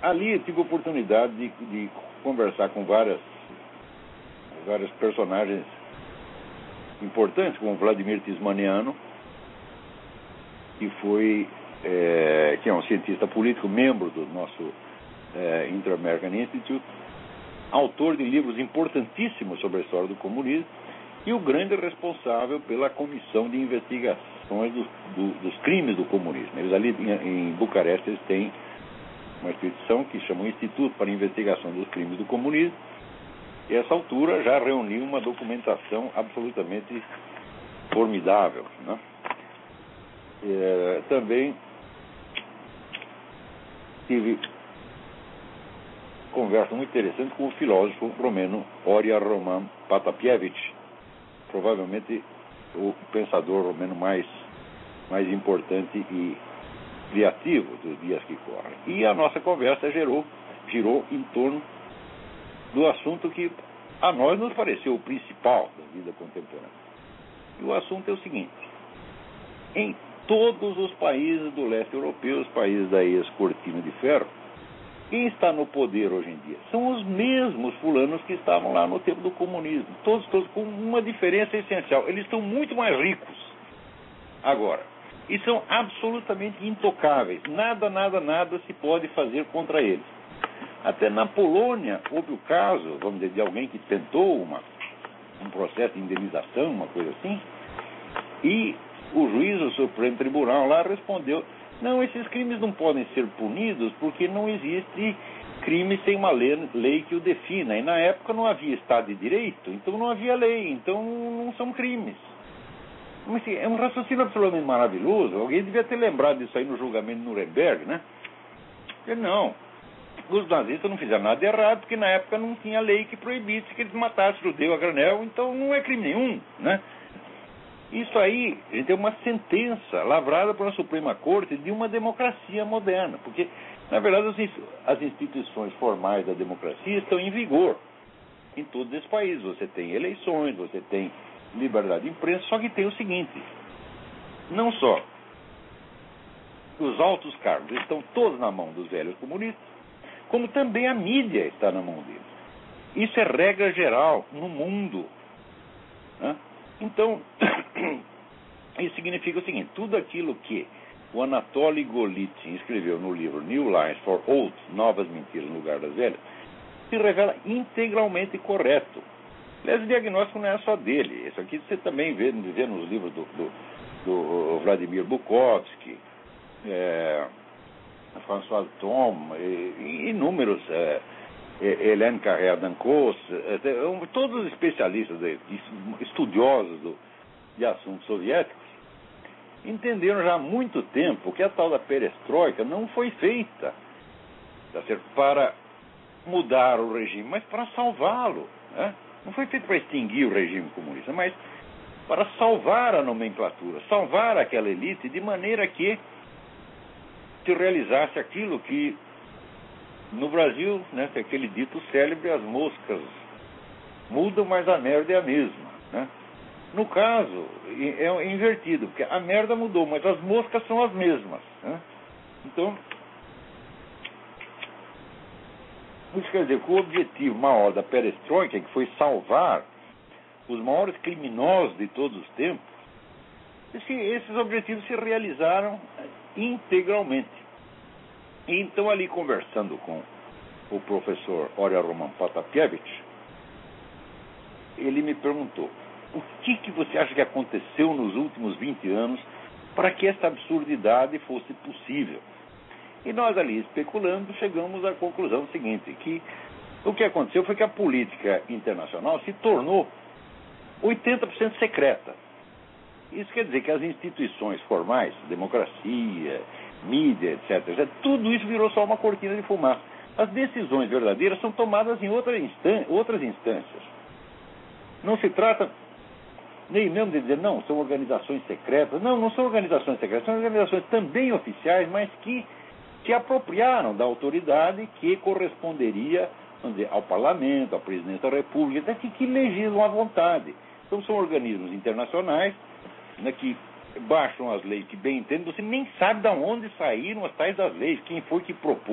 ali eu tive a oportunidade de conversar com vários personagens importantes, como Vladimir Tismaniano, que é um cientista político, membro do nosso Inter-American Institute, autor de livros importantíssimos sobre a história do comunismo e o grande responsável pela comissão de investigações dos crimes do comunismo. Eles ali em Bucareste eles têm uma instituição que chama o Instituto para a Investigação dos Crimes do Comunismo, e a essa altura já reuniu uma documentação absolutamente formidável, né? Também tive conversa muito interessante com o filósofo romeno Horia Roman Patapievich, provavelmente o pensador romeno mais importante e criativo dos dias que correm. E a nossa conversa girou em torno do assunto que a nós nos pareceu o principal da vida contemporânea. E o assunto é o seguinte: em todos os países do leste europeu, os países da ex-cortina de ferro, quem está no poder hoje em dia são os mesmos fulanos que estavam lá no tempo do comunismo. Todos com uma diferença essencial: eles estão muito mais ricos agora. E são absolutamente intocáveis. Nada se pode fazer contra eles. Até na Polônia houve o caso, vamos dizer, de alguém que tentou um processo de indenização, uma coisa assim, e o juiz do Supremo Tribunal lá respondeu: não, esses crimes não podem ser punidos porque não existe crime sem uma lei que o defina. E na época não havia Estado de Direito, então não havia lei, então não são crimes. Mas, assim, é um raciocínio absolutamente maravilhoso. Alguém devia ter lembrado disso aí no julgamento de Nuremberg, né? Porque não, os nazistas não fizeram nada de errado, porque na época não tinha lei que proibisse que eles matassem judeu a granel, então não é crime nenhum, né? Isso aí, gente, é uma sentença lavrada pela Suprema Corte de uma democracia moderna, porque, na verdade, as instituições formais da democracia estão em vigor em todos esses países. Você tem eleições, você tem liberdade de imprensa, só que tem o seguinte: não só os altos cargos estão todos na mão dos velhos comunistas, como também a mídia está na mão deles. Isso é regra geral no mundo, né? Então, isso significa o seguinte: tudo aquilo que o Anatoly Golitsyn escreveu no livro New Lies for Old, Novas Mentiras no Lugar das Velhas, se revela integralmente correto. Aliás, o diagnóstico não é só dele. Isso aqui você também vê nos livros do Vladimir Bukovsky, François Thom, e inúmeros, Hélène Carrère-Dancos, todos os especialistas, estudiosos de assuntos soviéticos, entenderam já há muito tempo que a tal da perestroika não foi feita, tá certo, para mudar o regime, mas para salvá-lo, né? Não foi feito para extinguir o regime comunista, mas para salvar a nomenclatura, salvar aquela elite, de maneira que se realizasse aquilo que no Brasil, né, tem aquele dito célebre: as moscas mudam, mas a merda é a mesma, né? No caso, é invertido, porque a merda mudou, mas as moscas são as mesmas, né? Então, isso quer dizer que o objetivo maior da perestroika, que foi salvar os maiores criminosos de todos os tempos, esses objetivos se realizaram integralmente. E então, ali conversando com o professor Horia Roman Patapievich, ele me perguntou: o que você acha que aconteceu nos últimos 20 anos para que essa absurdidade fosse possível? E nós ali, especulando, chegamos à conclusão seguinte: que o que aconteceu foi que a política internacional se tornou 80% secreta. Isso quer dizer que as instituições formais, democracia, mídia, etc., tudo isso virou só uma cortina de fumaça. As decisões verdadeiras são tomadas em outras instâncias. Não se trata nem mesmo de dizer: não, são organizações secretas. Não são organizações secretas, são organizações também oficiais, mas que se apropriaram da autoridade que corresponderia, vamos dizer, ao parlamento, ao presidente da república, que legislam à vontade. Então são organismos internacionais, né, que baixam as leis que bem entendem. Você nem sabe de onde saíram as tais das leis, quem foi que propôs.